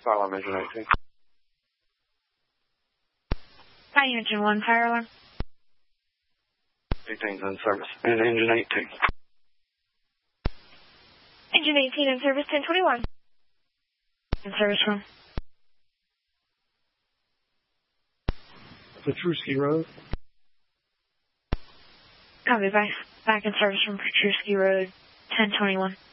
Fire engine 18. Hi, Engine 1, fire alarm. 18's in service. And engine 18. Engine 18 in service, 1021. In service room. Petruski Road. Copy, back in service from Petruski Road, 1021.